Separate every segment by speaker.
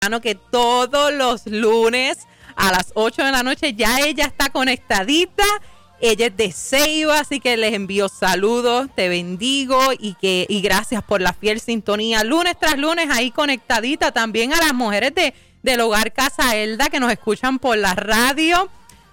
Speaker 1: que todos los lunes a las 8 de la noche ya ella está conectadita. Ella es de Ceiba, así que les envío saludos, te bendigo y gracias por la fiel sintonía. Lunes tras lunes ahí conectadita. También a las mujeres del Hogar Casa Elda que nos escuchan por la radio.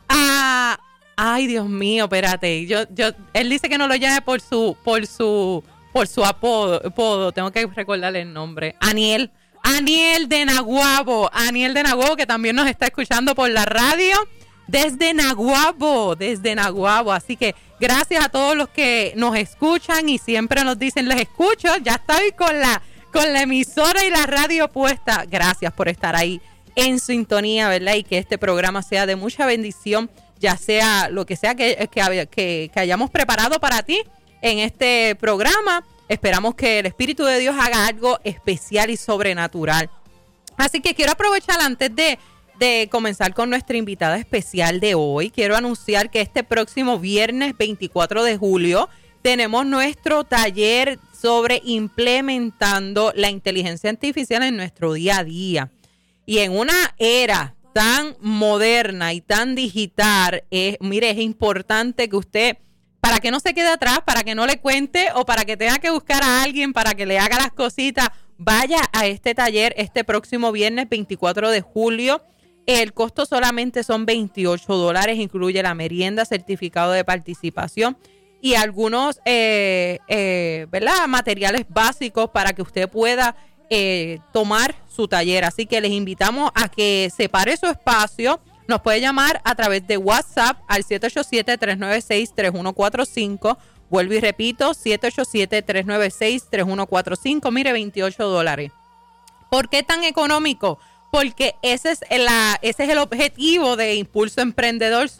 Speaker 1: Ay, Dios mío, espérate. Él dice que no lo llame por su apodo. Tengo que recordarle el nombre. Aniel de Naguabo, que también nos está escuchando por la radio desde Naguabo. Así que gracias a todos los que nos escuchan y siempre nos dicen, les escucho, ya estoy con la emisora y la radio puesta. Gracias por estar ahí en sintonía, ¿verdad? Y que este programa sea de mucha bendición, ya sea lo que sea que hayamos preparado para ti en este programa. Esperamos que el Espíritu de Dios haga algo especial y sobrenatural. Así que quiero aprovechar antes de comenzar con nuestra invitada especial de hoy. Quiero anunciar que este próximo viernes 24 de julio tenemos nuestro taller sobre implementando la inteligencia artificial en nuestro día a día. Y en una era tan moderna y tan digital, mire, es importante que usted, para que no se quede atrás, para que no le cuente o para que tenga que buscar a alguien para que le haga las cositas, vaya a este taller este próximo viernes 24 de julio. El costo solamente son $28, incluye la merienda, certificado de participación y algunos ¿verdad? Materiales básicos para que usted pueda tomar su taller. Así que les invitamos a que separe su espacio. Nos puede llamar a través de WhatsApp al 787-396-3145. Vuelvo y repito, 787-396-3145. Mire, $28. ¿Por qué tan económico? Porque ese es el objetivo de Impulso Emprendedor.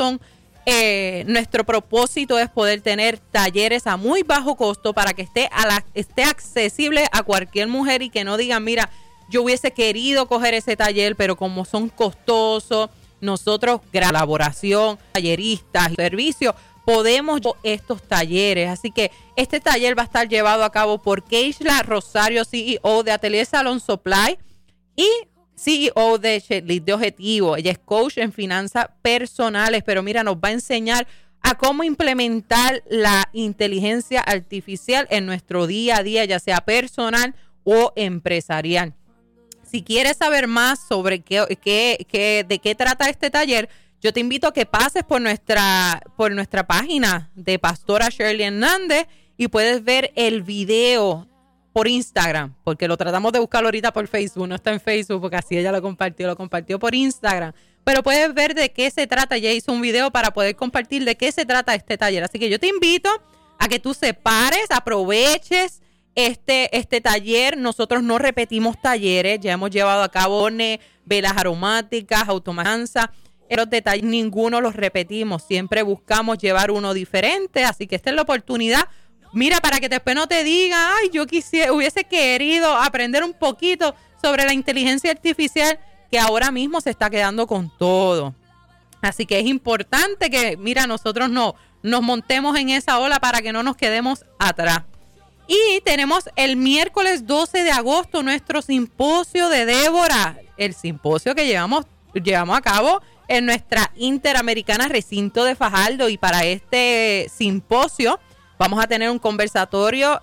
Speaker 1: Nuestro propósito es poder tener talleres a muy bajo costo para que esté accesible a cualquier mujer y que no digan, mira, yo hubiese querido coger ese taller, pero como son costosos, nosotros, colaboración, talleristas y servicios, podemos estos talleres. Así que este taller va a estar llevado a cabo por Keishla Rosario, CEO de Atelier Salon Supply y CEO de Shetlead de Objetivo. Ella es coach en finanzas personales, pero mira, nos va a enseñar a cómo implementar la inteligencia artificial en nuestro día a día, ya sea personal o empresarial. Si quieres saber más sobre de qué trata este taller, yo te invito a que pases por nuestra página de Pastora Shirley Hernández y puedes ver el video por Instagram, porque lo tratamos de buscarlo ahorita por Facebook, no está en Facebook porque así ella lo compartió por Instagram, pero puedes ver de qué se trata. Ella hizo un video para poder compartir de qué se trata este taller, así que yo te invito a que tú separes, aproveches este taller. Nosotros no repetimos talleres, ya hemos llevado a cabo velas aromáticas, automatanza, los detalles ninguno los repetimos, siempre buscamos llevar uno diferente, así que esta es la oportunidad. Mira, para que después no te digan, ay, hubiese querido aprender un poquito sobre la inteligencia artificial, que ahora mismo se está quedando con todo. Así que es importante que, mira, nosotros nos montemos en esa ola para que no nos quedemos atrás. Y tenemos el miércoles 12 de agosto nuestro simposio de Débora, el simposio que llevamos a cabo en nuestra Interamericana Recinto de Fajardo. Y para este simposio vamos a tener un conversatorio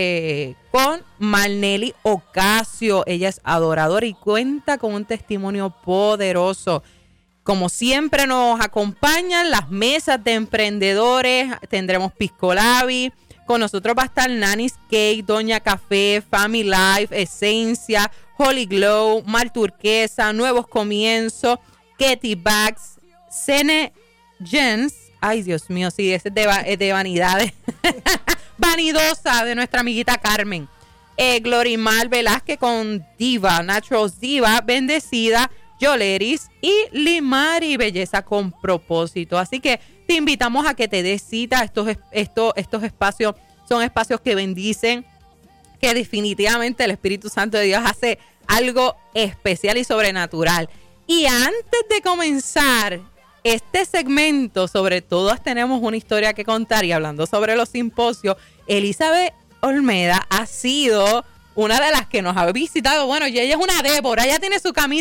Speaker 1: con Marnelly Ocasio. Ella es adoradora y cuenta con un testimonio poderoso. Como siempre nos acompañan las mesas de emprendedores, tendremos Pisco Labi, con nosotros va a estar Nani's Cake, Doña Café, Family Life, Esencia, Holy Glow, Mar Turquesa, Nuevos Comienzos, Ketty Bags, Cene Jens, ay Dios mío, sí, ese es de vanidades, Vanidosa, de nuestra amiguita Carmen, Glorimar Velázquez con Diva, Naturals Diva, Bendecida, Yoleris y Limari, Belleza con Propósito. Así que te invitamos a que te des cita. Estos espacios son espacios que bendicen, que definitivamente el Espíritu Santo de Dios hace algo especial y sobrenatural. Y antes de comenzar este segmento, sobre todo tenemos una historia que contar, y hablando sobre los simposios, Elizabeth Olmeda ha sido una de las que nos ha visitado, bueno, y ella es una Débora, ella tiene su camisa